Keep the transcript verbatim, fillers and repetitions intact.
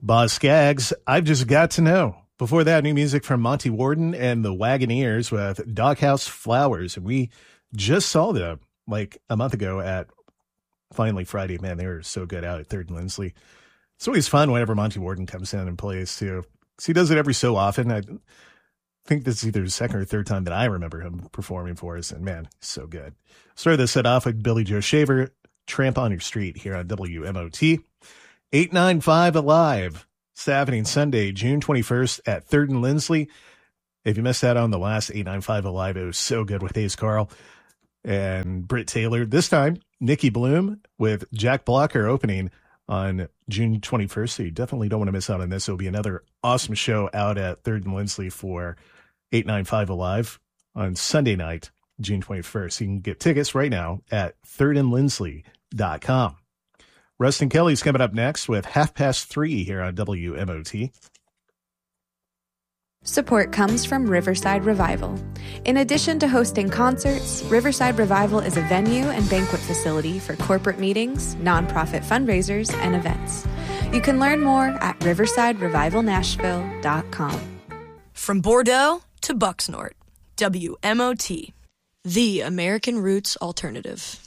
Boz Scaggs, I've Just Got to Know. Before that, new music from Monty Warden and the Wagoneers with Doghouse Flowers. And we just saw them like a month ago at Finally Friday. Man, they were so good out at Third and Lindsley. It's always fun whenever Monty Warden comes in and plays too. He does it every so often. I think this is either the second or third time that I remember him performing for us. And man, he's so good. Started this set off with Billy Joe Shaver, Tramp on Your Street here on W M O T. eight ninety-five Alive. It's happening Sunday, June twenty-first at Third and Lindsley. If you missed that on the last eight ninety-five Alive, it was so good with Ace Carl and Britt Taylor. This time, Nikki Bloom with Jack Blocker opening on June twenty-first. So you definitely don't want to miss out on this. It'll be another awesome show out at Third and Lindsley for eight ninety-five Alive on Sunday night, June twenty-first. You can get tickets right now at third and lindsley dot com. Rustin Kelly's coming up next with Half Past Three here on W M O T. Support comes from Riverside Revival. In addition to hosting concerts, Riverside Revival is a venue and banquet facility for corporate meetings, nonprofit fundraisers, and events. You can learn more at riverside revival nashville dot com. From Bordeaux to Bucksnort, W M O T, the American Roots Alternative.